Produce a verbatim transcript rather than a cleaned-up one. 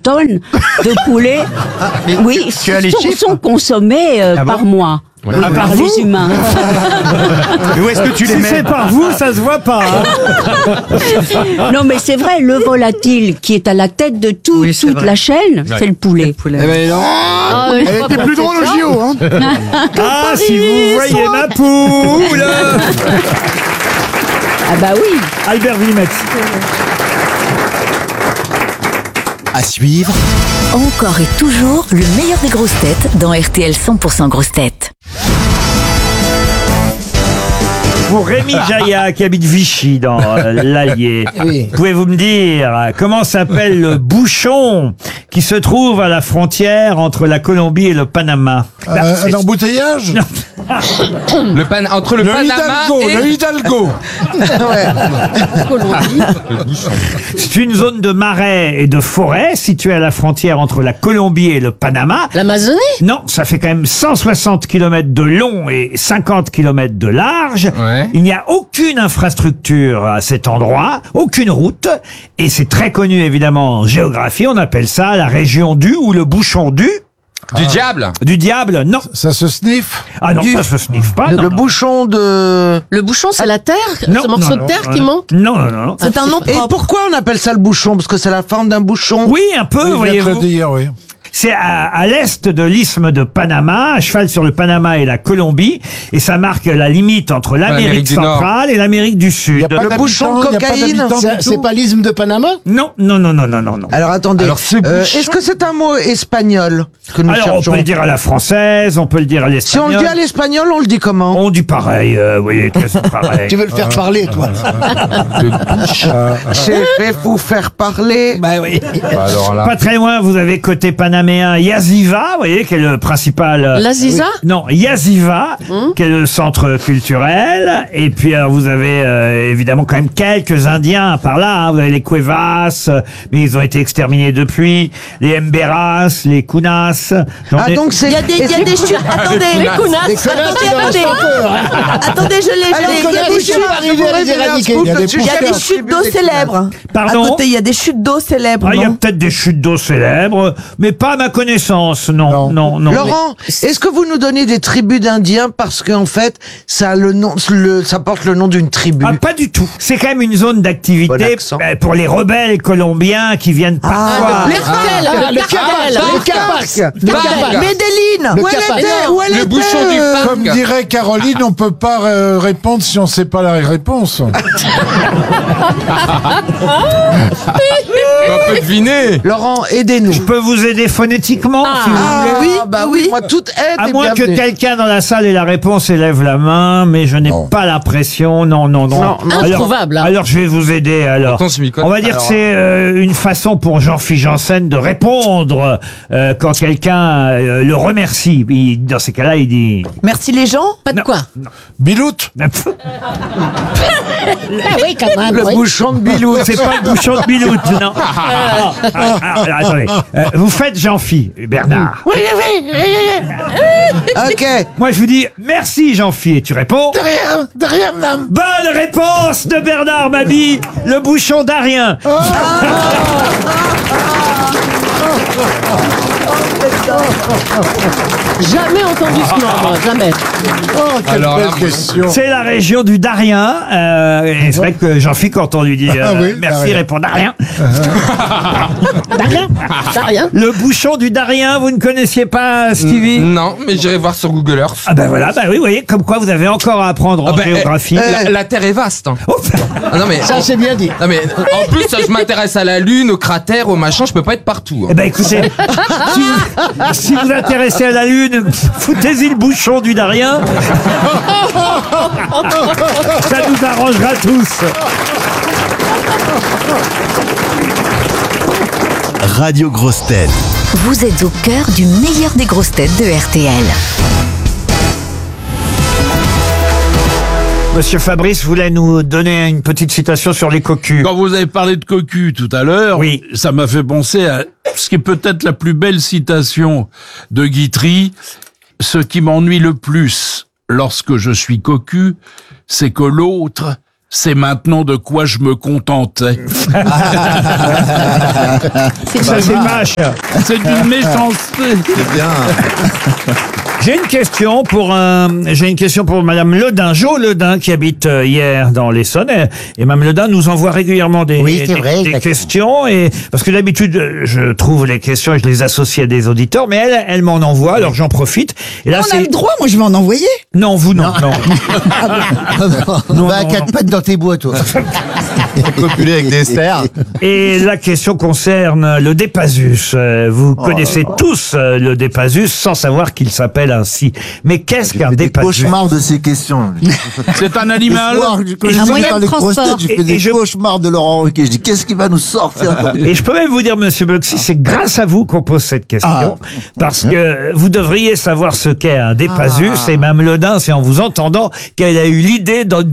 tonnes de poulet, Ah, oui, tu as les sont, chiffres sont consommés euh, Ah bon par mois. Ouais. Oui, Ah, par par vous les humains. Mais où est-ce que tu les Si mets c'est par vous, ça se voit pas. Hein. Non, mais c'est vrai, le volatile qui est à la tête de tout, Oui, c'est toute vrai. la chaîne, Ouais. c'est le poulet. Eh ben non. Ah, oui, Elle était plus drôle au J O, hein. Ah, si vous voyez ma poule. ah bah oui. Albert Willemette. À suivre, Encore et toujours le meilleur des grosses têtes dans R T L cent pour cent grosses têtes. Pour Rémi Jaya, qui habite Vichy, dans euh, l'Allier, Oui. pouvez-vous me dire euh, comment s'appelle le bouchon qui se trouve à la frontière entre la Colombie et le Panama? Euh, un embouteillage Le pan... Entre le, Le Panama Hidalgo, et... le Hidalgo. C'est une zone de marais et de forêt située à la frontière entre la Colombie et le Panama. L'Amazonie? Non, ça fait quand même cent soixante kilomètres de long et cinquante kilomètres de large. Ouais. Il n'y a aucune infrastructure à cet endroit, aucune route. Et c'est très connu évidemment en géographie. On appelle ça la région du ou le bouchon du. Du diable. Du diable, non. Ça se sniffe. Ah non, Du- ça se sniffe pas. Le, non, le non. bouchon de... Le bouchon, c'est la terre? Non, Ce morceau non, de non, terre non, qui non. manque? Non, non, non, non. C'est un nom Et propre. pourquoi on appelle ça le bouchon? Parce que c'est la forme d'un bouchon. Oui, un peu, Oui, je viens de le voyez-vous. dire, oui. C'est à, à l'est de l'isthme de Panama, à cheval sur le Panama et la Colombie, et ça marque la limite entre l'Amérique l'Amérique du centrale et l'Amérique du Il Sud. n'y a pas Le bouchon de d'habitants, il y a pas cocaïne. d'habitants C'est- du c'est tout. pas l'isthme de Panama? Non, non, non, non, non, non, non. Alors attendez, Alors, ce Euh, bouchon- est-ce que c'est un mot espagnol que nous Alors, on cherchons? peut le dire à la française, on peut le dire à Si on l'espagnol. le dit à l'espagnol, on le dit comment? On dit pareil, euh, vous voyez, c'est pareil. Tu veux le faire parler, toi? J'ai fait vous faire parler. Bah oui. Bah, alors là... Pas très loin, vous avez côté panaméen Yaziva, vous voyez, qui est le principal... euh, L'Aziza? Non, Yaziva, qui est le centre culturel. Et puis, alors, vous avez euh, évidemment quand même quelques Indiens par là. Hein. Vous avez les Cuevas, euh, mais ils ont été exterminés depuis. Les Emberas, les Kunas. J'en Ah ai- donc c'est... Il y a des, il y a des chutes. Attendez, Les Kounas. Les connards, c'est dans attendez. le Attendez, je l'ai, Alors, je l'ai. Il y a connais, des je chutes. suis arrivé à les éradiquer. Il y a des Il y a des chutes d'eau célèbres. Pardon À côté, il y a des chutes d'eau célèbres. Ah, il y a non peut-être des chutes d'eau célèbres, mais pas à ma connaissance, non, non, Non. non. Laurent, est-ce que vous nous donnez des tribus d'Indiens parce qu'en fait, ça a le nom, le, ça porte le nom d'une tribu? Ah, pas du tout. C'est quand même une zone Bon d'activité accent. euh, pour les rebelles colombiens qui viennent parfois. Le cartel, Ah, le le cartel. Capac, le Capac, le Parc. Capac. Medellin. Le Où elle Capac. était, où elle Le était, bouchon du euh, parc. Comme dirait Caroline, on peut pas euh, répondre si on sait pas la réponse. On peut deviner. Laurent, aidez-nous. Je peux vous aider phonétiquement si vous Ah voulez. oui, bah oui, moi toute aide À est moins que bienvenue. quelqu'un dans la salle ait la réponse et lève la main, mais je n'ai Non. pas l'impression. Non, non, non. Non, non. alors, Introuvable, hein. alors je vais vous aider. Alors, Pourtant, je m'y connais. on va dire Alors, que c'est euh, une façon pour Jean-Philippe Janssen de répondre euh, quand quelqu'un euh, le remercie. Il- dans ces cas-là, il dit. Merci les gens. Pas de Non. quoi? Biloute. Ah oui, quand même. Le oui. bouchon de Bilou. C'est pas le bouchon de Biloute, non. Ah, ah, ah, alors, attendez. Euh, vous faites Jean-Philippe, Bernard. Oui, oui, oui, oui. Ok. Moi, je vous dis merci, Jean-Philippe. Et tu réponds. De rien, de rien, madame. Bonne réponse de Bernard Mabie, le bouchon d'Arien. Jamais entendu ce nom, moi, jamais. Oh, quelle Alors belle là, question. C'est la région du Darien. Euh, et c'est vrai que Jean-Philippe, quand on lui dit euh, Ah oui, merci, Darien. répond Darien. T'as rien? T'as rien? Le bouchon du Darien, vous ne connaissiez pas, Stevie? Non, mais j'irai voir sur Google Earth. Ah ben voilà, bah oui, vous voyez, comme quoi vous avez encore à apprendre en Ah ben, géographie. eh, la, la Terre est vaste. Hein. Oh, Ah non mais, Ça, c'est bien dit. non mais en plus je m'intéresse à la Lune, aux cratères, aux machins, je peux pas être partout. eh Hein. ben écoutez, si vous, si vous intéressez à la Lune, foutez-y le bouchon du Darien. Ça nous arrangera tous. Radio Grosse Tête. Vous êtes au cœur du meilleur des grosses têtes de R T L. Monsieur Fabrice voulait nous donner une petite citation sur les cocus. Quand vous avez parlé de cocu tout à l'heure, Oui. ça m'a fait penser à ce qui est peut-être la plus belle citation de Guitry. Ce qui m'ennuie le plus lorsque je suis cocu, c'est que l'autre c'est maintenant de quoi je me contentais. C'est Ça, une c'est vache. C'est d'une méchanceté. C'est bien. J'ai une question pour un, j'ai une question pour Madame Ledin, Jo Ledin, qui habite euh, hier dans l'Essonne. Et, et Madame Ledin nous envoie régulièrement des, Oui, c'est des, vrai, des exactement. questions. Et, parce que d'habitude, euh, je trouve les questions et je les associe à des auditeurs, mais elle, elle m'en envoie, alors j'en profite. Et là, On a c'est, le droit, moi je vais en envoyer. non, vous non, non. Non, Va à non, quatre non. pattes dans tes bois, toi. Populé avec des cerfs. Et la question concerne le Dépasus. Euh, Vous connaissez tous euh, le Dépasus sans savoir qu'il s'appelle ainsi. Mais qu'est-ce qu'un Des Dépasus? cauchemars de ces questions. C'est un animal. Quand je Un suis moyen dans de les grosses transport. têtes, je Et- fais et des je- cauchemars de Laurent Ruquier. Je dis, qu'est-ce qui va nous sortir? Et je peux même vous dire, Monsieur Boxy, c'est grâce à vous qu'on pose cette question, parce que vous devriez savoir ce qu'est un Dépasus, et Mme Ledin, c'est en vous entendant qu'elle a eu l'idée de